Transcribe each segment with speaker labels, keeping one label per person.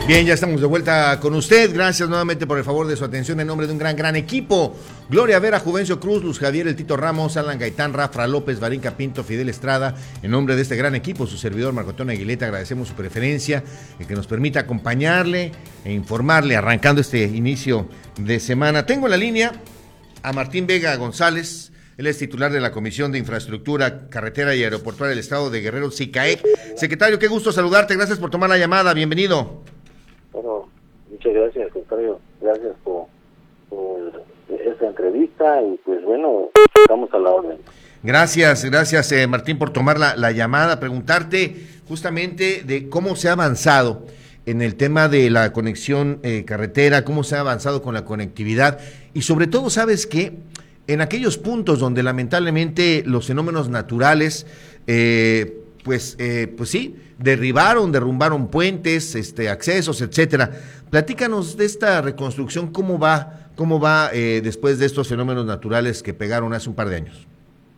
Speaker 1: Bien, ya estamos de vuelta con usted. Gracias nuevamente por el favor de su atención en nombre de un gran equipo. Gloria Vera, Juvencio Cruz, Luz Javier, el Tito Ramos, Alan Gaitán, Rafa López, Varinca Pinto, Fidel Estrada. En nombre de este gran equipo, su servidor Marco Antonio Aguileta, agradecemos su preferencia, el que nos permita acompañarle e informarle arrancando este inicio de semana. Tengo en la línea a Martín Vega González. Él es titular de la Comisión de Infraestructura, Carretera y Aeroportuaria del Estado de Guerrero, SICAEC. Secretario, qué gusto saludarte. Gracias por tomar la llamada. Bienvenido.
Speaker 2: Bueno, muchas gracias, secretario. Gracias por esta entrevista y pues bueno, estamos a la orden.
Speaker 1: Gracias, Martín, por tomar la llamada. Preguntarte justamente de cómo se ha avanzado en el tema de la conexión carretera, cómo se ha avanzado con la conectividad y sobre todo, ¿sabes qué? En aquellos puntos donde lamentablemente los fenómenos naturales, pues sí, derrumbaron puentes, accesos, etcétera. Platícanos de esta reconstrucción, cómo va después de estos fenómenos naturales que pegaron hace un par de años.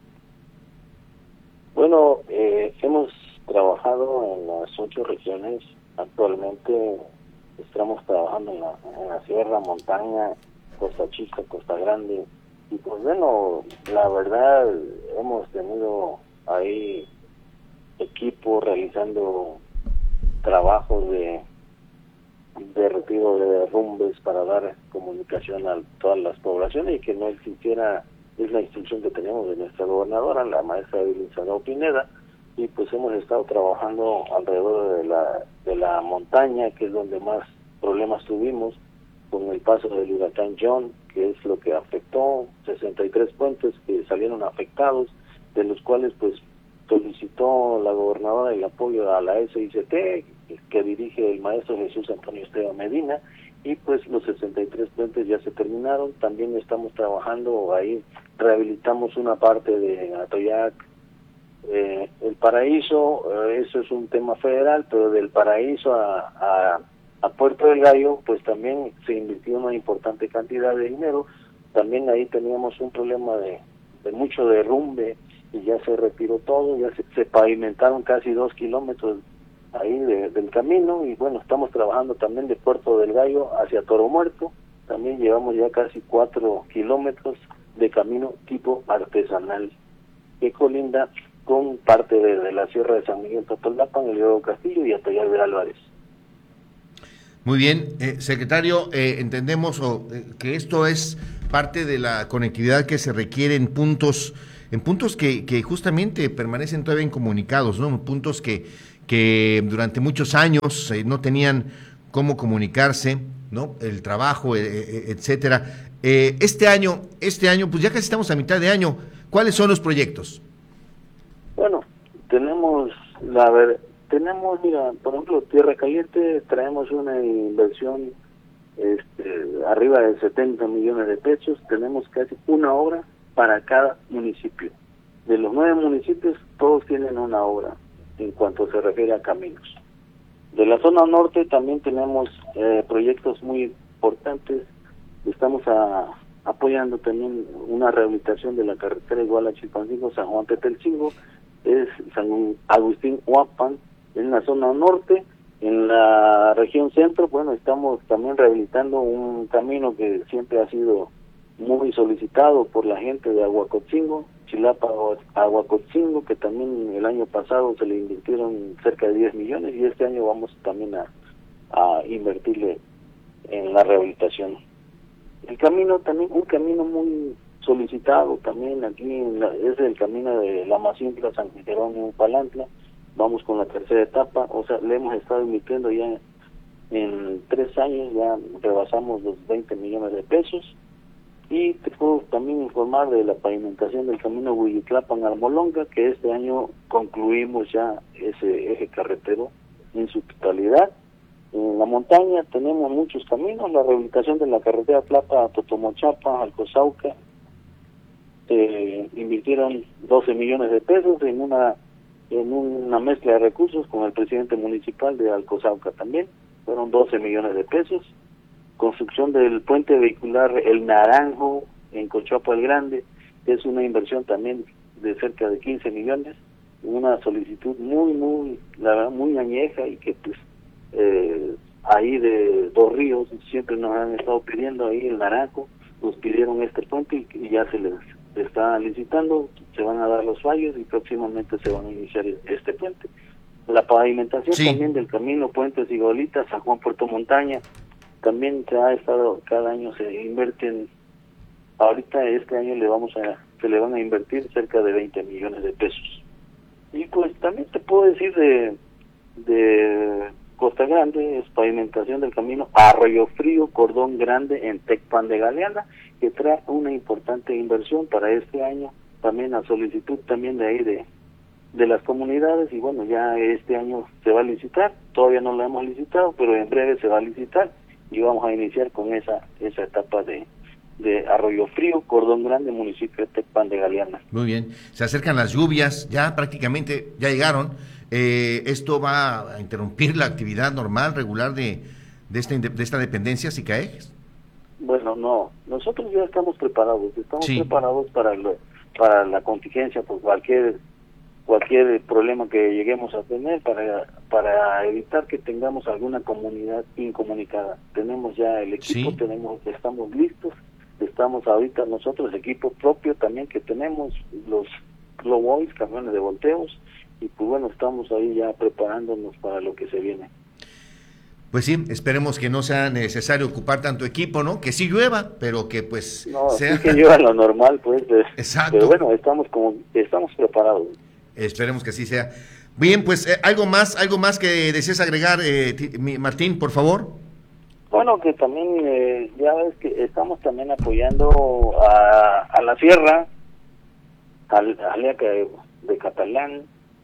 Speaker 2: Bueno, hemos trabajado en las 8 regiones. Actualmente estamos trabajando en la sierra, montaña, Costa Chica, Costa Grande. Y pues bueno, la verdad hemos tenido ahí equipo realizando trabajos de retiro de derrumbes para dar comunicación a todas las poblaciones y que no existiera, es la instrucción que tenemos de nuestra gobernadora, la maestra Evelyn Salgado Pineda, y pues hemos estado trabajando alrededor de la montaña, que es donde más problemas tuvimos, con el paso del huracán John, que es lo que afectó 63 puentes que salieron afectados, de los cuales pues solicitó la gobernadora el apoyo a la SICT, que dirige el maestro Jesús Antonio Esteban Medina, y pues los 63 puentes ya se terminaron. También estamos trabajando ahí, rehabilitamos una parte de Atoyac, el Paraíso, eso es un tema federal, pero del Paraíso a Puerto del Gallo, pues también se invirtió una importante cantidad de dinero. También ahí teníamos un problema de mucho derrumbe y ya se retiró todo, ya se pavimentaron casi 2 kilómetros ahí del camino, y bueno, estamos trabajando también de Puerto del Gallo hacia Toro Muerto. También llevamos ya casi 4 kilómetros de camino tipo artesanal, que colinda con parte de la Sierra de San Miguel Totolapan, el Río Castillo y Atoyac de Álvarez.
Speaker 1: Muy bien, secretario, entendemos que esto es parte de la conectividad que se requiere en puntos que justamente permanecen todavía incomunicados, ¿no? Puntos que durante muchos años no tenían cómo comunicarse, ¿no? El trabajo, etcétera. Este año, pues ya casi estamos a mitad de año. ¿Cuáles son los proyectos?
Speaker 2: Bueno, tenemos, mira, por ejemplo, Tierra Caliente, traemos una inversión arriba de 70 millones de pesos, tenemos casi una obra para cada municipio. De los 9 municipios, todos tienen una obra en cuanto se refiere a caminos. De la zona norte también tenemos proyectos muy importantes. Estamos apoyando también una rehabilitación de la carretera Iguala-Chilpancingo, San Juan-Tetelcingo, es San Agustín-Huapan, en la zona norte. En la región centro, bueno, estamos también rehabilitando un camino que siempre ha sido muy solicitado por la gente de Aguacotzingo, Chilapa-Aguacotzingo, que también el año pasado se le invirtieron cerca de 10 millones y este año vamos también a invertirle en la rehabilitación. El camino también, un camino muy solicitado también aquí, es el camino de La Macientla, San Jerónimo, Palantla. Vamos con la tercera etapa, o sea, le hemos estado invirtiendo ya en 3 años, ya rebasamos los 20 millones de pesos. Y te puedo también informar de la pavimentación del camino Huilitlapan-Almolonga, que este año concluimos ya ese eje carretero en su totalidad. En la montaña tenemos muchos caminos, la rehabilitación de la carretera Tlapa-Totomochapa, Alcozauca, invirtieron 12 millones de pesos en una mezcla de recursos con el presidente municipal de Alcozauca también, fueron 12 millones de pesos. Construcción del puente vehicular El Naranjo en Cochuapa el Grande, es una inversión también de cerca de 15 millones, una solicitud muy, la verdad, muy añeja y que pues ahí de Dos Ríos, siempre nos han estado pidiendo ahí el Naranjo, nos pidieron este puente y ya se les está licitando, se van a dar los fallos y próximamente se van a iniciar este puente. La pavimentación también del camino Puentes y Golitas, San Juan Puerto Montaña, también se ha estado, cada año se invierten, ahorita este año se le van a invertir cerca de 20 millones de pesos. Y pues también te puedo decir de Costa Grande, es pavimentación del camino Arroyo Frío, Cordón Grande en Tecpan de Galeana, que trae una importante inversión para este año, también a solicitud también de ahí de las comunidades, y bueno, ya este año se va a licitar, todavía no lo hemos licitado, pero en breve se va a licitar y vamos a iniciar con esa etapa de Arroyo Frío, Cordón Grande, municipio de Tecpan de Galeana.
Speaker 1: Muy bien, se acercan las lluvias, ya prácticamente ya llegaron. ¿Esto va a interrumpir la actividad normal, regular de esta dependencia, SICAEX?
Speaker 2: Bueno, no, nosotros ya estamos preparados para la contingencia, por cualquier problema que lleguemos a tener, para evitar que tengamos alguna comunidad incomunicada. Tenemos ya el equipo, estamos listos, estamos ahorita nosotros, equipo propio también que tenemos, los Glowboys, camiones de volteos, y pues bueno, estamos ahí ya preparándonos para lo que se viene.
Speaker 1: Pues sí, esperemos que no sea necesario ocupar tanto equipo, ¿no? Que sí llueva, pero que pues
Speaker 2: sea... sí que llueva lo normal, pues.
Speaker 1: Exacto.
Speaker 2: Pero bueno, estamos preparados.
Speaker 1: Esperemos que así sea. Bien, pues algo más que desees agregar, Martín, por favor.
Speaker 2: Bueno, que también ya ves que estamos también apoyando a la sierra, a Aleaca de Catalán,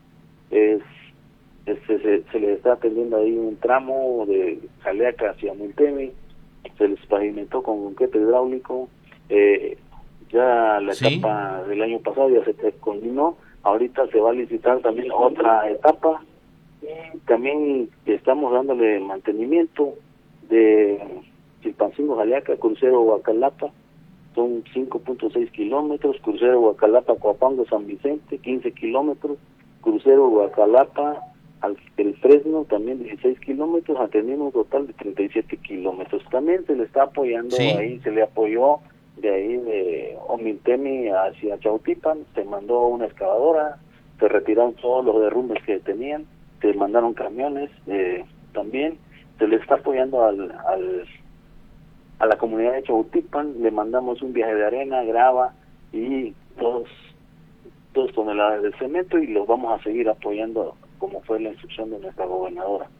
Speaker 2: se les está atendiendo ahí un tramo de Jaleaca hacia Multemi, se les pavimentó con concreto hidráulico, ya la etapa del año pasado ya se culminó, ahorita se va a licitar también otra etapa, y también estamos dándole mantenimiento de Chilpancingo Jaleaca, crucero Huacalapa, son 5.6 kilómetros, crucero Huacalapa Coapango San Vicente, 15 kilómetros, crucero Huacalapa el Fresno también 16 kilómetros, atendiendo un total de 37 kilómetros. También se le está apoyando ahí, se le apoyó de ahí de Omiltemi hacia Chautipan, se mandó una excavadora, se retiraron todos los derrumbes que tenían, se mandaron camiones, también se le está apoyando a la comunidad de Chautipan, le mandamos un viaje de arena, grava y 2 toneladas de cemento, y los vamos a seguir apoyando como fue la instrucción de nuestra gobernadora.